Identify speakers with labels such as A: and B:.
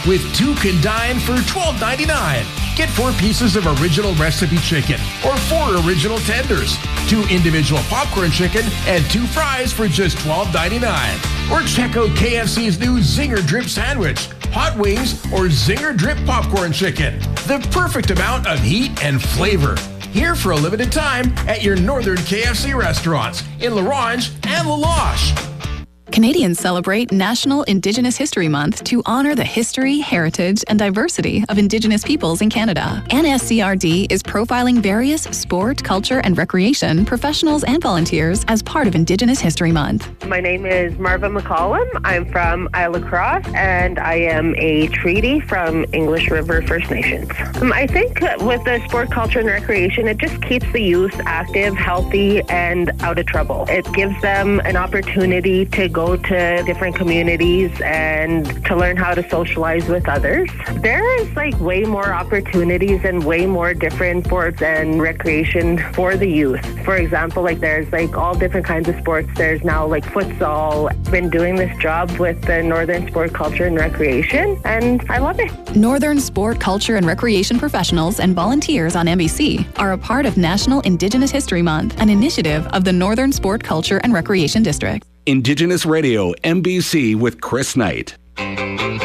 A: with 2 can dine for $12.99. Get 4 pieces of original recipe chicken or 4 original tenders, 2 individual popcorn chicken, and 2 fries for just $12.99. Or check out KFC's new Zinger Drip Sandwich, hot wings, or Zinger Drip Popcorn Chicken. The perfect amount of heat and flavor. Here for a limited time at your Northern KFC restaurants in La Ronge and La Loche.
B: Canadians celebrate National Indigenous History Month to honor the history, heritage, and diversity of Indigenous peoples in Canada. NSCRD is profiling various sport, culture, and recreation professionals and volunteers as part of Indigenous History Month.
C: My name is Marva McCollum. I'm from Isle La Crosse, and I am a treaty from English River First Nations. I think with the sport, culture, and recreation, it just keeps the youth active, healthy, and out of trouble. It gives them an opportunity to go to different communities and to learn how to socialize with others. There is way more opportunities and way more different sports and recreation for the youth. For example, there's all different kinds of sports. There's now futsal. I've been doing this job with the Northern Sport, Culture and Recreation, and I love it.
B: Northern Sport, Culture and Recreation professionals and volunteers on NBC are a part of National Indigenous History Month, an initiative of the Northern Sport, Culture and Recreation District.
D: Indigenous Radio, NBC with Chris Knight.